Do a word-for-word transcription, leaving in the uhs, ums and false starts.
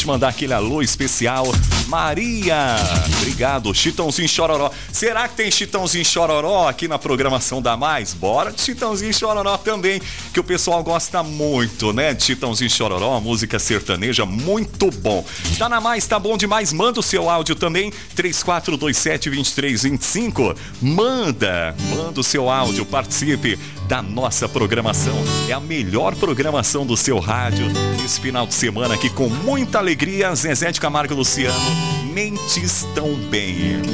gente mandar aquele alô especial. Maria, obrigado. Chitãozinho Chororó. Será que tem Chitãozinho Chororó aqui na programação da Mais? Bora de Chitãozinho Chororó também, que o pessoal gosta muito, né? De Chitãozinho Chororó, música sertaneja, muito bom. Tá na Mais, tá bom demais. Manda o seu áudio também, três quatro dois sete, dois três dois cinco. Manda, manda o seu áudio, participe da nossa programação. É a melhor programação do seu rádio nesse final de semana aqui com muita alegria. Zezé de Camargo e Luciano, Mentes Tão Bem.